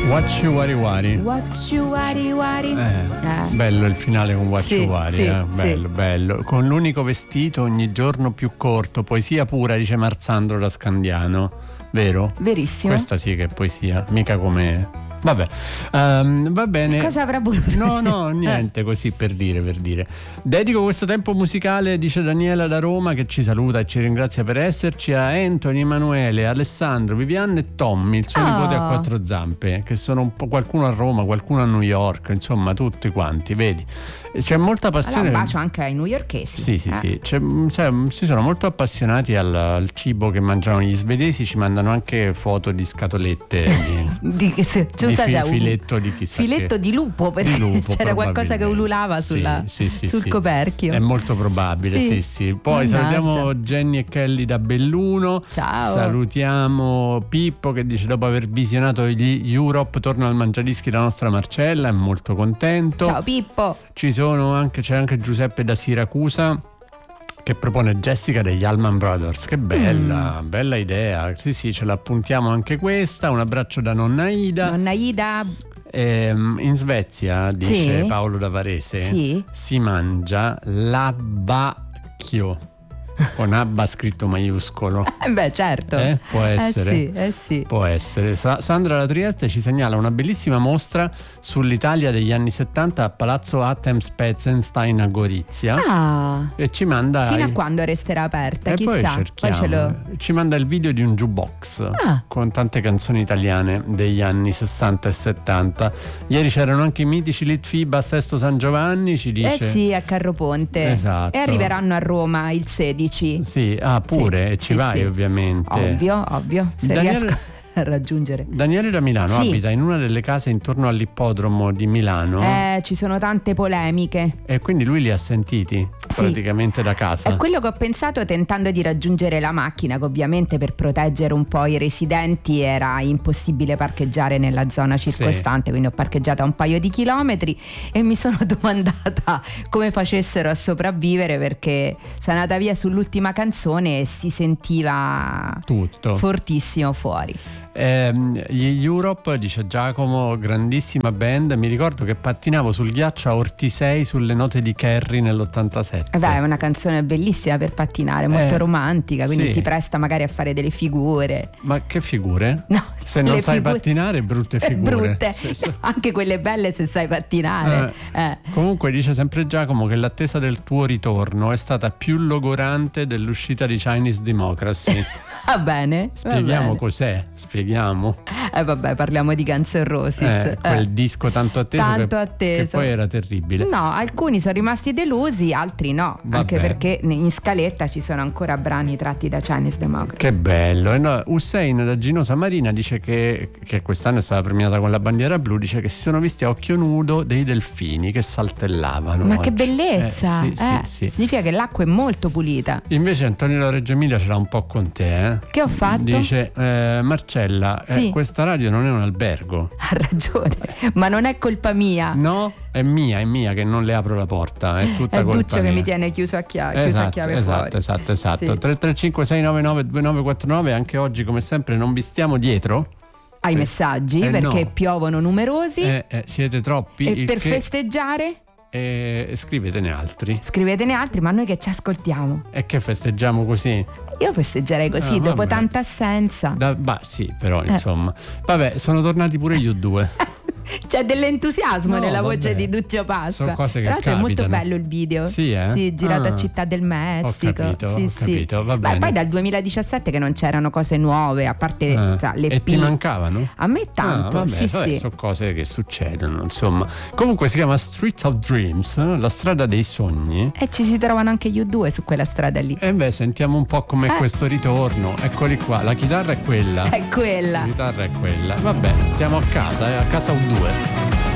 What You Wari Wari. What You Wari Wari. Bello il finale con What You Wari, sì, bello, sì. bello. Con l'unico vestito ogni giorno più corto, poesia pura, dice Marzandro da Scandiano, vero? Verissimo. Questa sì che è poesia, mica come... Vabbè, va bene. Cosa avrà voluto? No, niente, così per dire. Dedico questo tempo musicale, dice Daniela da Roma, che ci saluta e ci ringrazia per esserci, a Anthony, Emanuele, Alessandro, Vivianne e Tommy, il suo nipote a quattro zampe, che sono un po' qualcuno a Roma, qualcuno a New York, insomma tutti quanti, vedi. C'è molta passione. Allora, un bacio anche ai newyorkesi. Sì. Si sono molto appassionati al cibo che mangiano gli svedesi, ci mandano anche foto di scatolette di filetto di chissà filetto che. di lupo, perché di lupo, c'era qualcosa che ululava sul coperchio. È molto probabile, sì. Poi salutiamo Jenny e Kelly da Belluno. Ciao. Salutiamo Pippo che dice: dopo aver visionato gli Europe torna al Mangiadischi la nostra Marcella, è molto contento. Ciao Pippo. C'è anche Giuseppe da Siracusa che propone Jessica degli Allman Brothers. Che bella idea. Sì, ce l'appuntiamo anche questa. Un abbraccio da nonna Ida. In Svezia, dice Paolo da Varese, si mangia l'abbacchio con abba scritto maiuscolo. Beh, certo. Può essere. Sì. Può essere. Sandra da Trieste ci segnala una bellissima mostra sull'Italia degli anni 70 a Palazzo Atem-Spezenstein a Gorizia. E ci manda fino a quando resterà aperta, e chissà. poi cerchiamo. Ci manda il video di un jukebox con tante canzoni italiane degli anni 60 e 70. Ieri c'erano anche i mitici Litfiba a Sesto San Giovanni, ci dice. Sì, a Carroponte. Esatto. E arriveranno a Roma il 16. Sì, pure, e ci vai ovviamente. Ovvio. Se riesco a raggiungere. Daniele da Milano abita in una delle case intorno all'ippodromo di Milano. Ci sono tante polemiche. E quindi lui li ha sentiti praticamente da casa. È quello che ho pensato tentando di raggiungere la macchina, che ovviamente per proteggere un po' i residenti era impossibile parcheggiare nella zona circostante, quindi ho parcheggiato a un paio di chilometri e mi sono domandata come facessero a sopravvivere, perché sono andata via sull'ultima canzone e si sentiva tutto fortissimo fuori. Gli Europe, dice Giacomo, grandissima band. Mi ricordo che pattinavo sul ghiaccio a Ortisei sulle note di Kerry nell'87. È una canzone bellissima per pattinare, molto romantica, quindi si presta magari a fare delle figure. Ma che figure? No, se non sai pattinare, brutte figure. Anche quelle belle se sai pattinare. Comunque dice sempre Giacomo che l'attesa del tuo ritorno è stata più logorante dell'uscita di Chinese Democracy. Va bene. Spieghiamo cos'è. Vabbè, parliamo di Guns N' Roses. Quel disco tanto atteso. Che poi era terribile. No, alcuni sono rimasti delusi, altri no. Anche perché in scaletta ci sono ancora brani tratti da Chinese Democracy. Che bello. Hussein da Ginosa Marina dice che quest'anno è stata premiata con la bandiera blu. Dice che si sono visti a occhio nudo dei delfini che saltellavano. Ma che bellezza! Sì. Significa che l'acqua è molto pulita. Invece Antonio da Reggio Emilia ce l'ha un po' con te. Che ho fatto? Dice Marcella, questa radio non è un albergo. Ha ragione, ma non è colpa mia. No, è mia che non le apro la porta. È tutta colpa Duccio mia. Che mi tiene chiuso a chiave, fuori. Esatto. Sì. 335 699 2949. Anche oggi come sempre non vi stiamo dietro ai messaggi perché piovono numerosi. Siete troppi. E per festeggiare scrivetene altri, ma noi che ci ascoltiamo e che festeggiamo così. Io festeggerei così dopo tanta assenza. Sì, però insomma vabbè, sono tornati pure gli U2. C'è dell'entusiasmo nella voce di Duccio Pasqua. Sono cose che tra l'altro capitano. È molto bello il video. Sì, girato a Città del Messico. Ho capito, va bene. Poi dal 2017 che non c'erano cose nuove, a parte le E ti mancavano? A me tanto. Sono cose che succedono, insomma. Comunque si chiama Street of Dreams, la strada dei sogni. E ci si trovano anche gli U2 su quella strada lì. Sentiamo un po' com'è questo ritorno. Eccoli qua, la chitarra è quella. È quella. La chitarra è quella. Vabbè, siamo a casa U2.